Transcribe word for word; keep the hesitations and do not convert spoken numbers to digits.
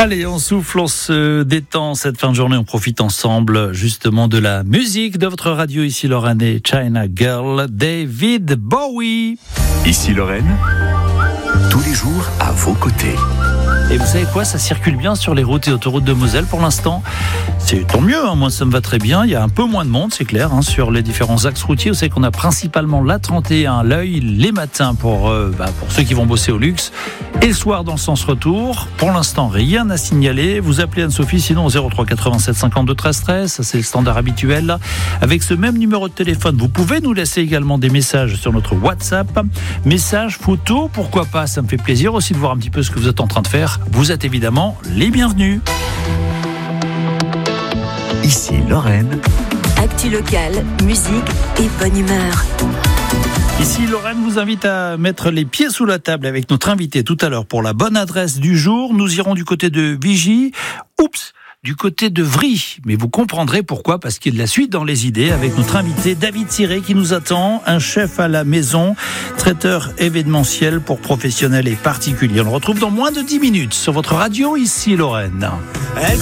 Allez, on souffle, on se détend cette fin de journée, on profite ensemble justement de la musique de votre radio. Ici Lorraine et China Girl, David Bowie. Ici Lorraine, tous les jours à vos côtés. Et vous savez quoi, ça circule bien sur les routes et autoroutes de Moselle pour l'instant. C'est tant mieux, hein, moi ça me va très bien. Il y a un peu moins de monde, c'est clair, hein, sur les différents axes routiers. Vous savez qu'on a principalement l'A trente et un, l'œil, les matins pour, euh, bah, pour ceux qui vont bosser au luxe. Et le soir dans le sens retour. Pour l'instant, rien à signaler. Vous appelez Anne-Sophie, sinon au zéro trois quatre-vingt-sept cinquante-deux treize treize. Ça, c'est le standard habituel. Là. Avec ce même numéro de téléphone, vous pouvez nous laisser également des messages sur notre WhatsApp. Messages, photos, pourquoi pas. Ça me fait plaisir aussi de voir un petit peu ce que vous êtes en train de faire. Vous êtes évidemment les bienvenus. Ici Lorraine. Actu locale, musique et bonne humeur. Ici, Lorraine vous invite à mettre les pieds sous la table avec notre invité tout à l'heure pour la bonne adresse du jour. Nous irons du côté de Vigie. Oups, du côté de Vry. Mais vous comprendrez pourquoi, parce qu'il y a de la suite dans les idées avec notre invité David Ciré qui nous attend, un chef à la maison, traiteur événementiel pour professionnels et particuliers. On le retrouve dans moins de dix minutes sur votre radio, ici Lorraine. Elle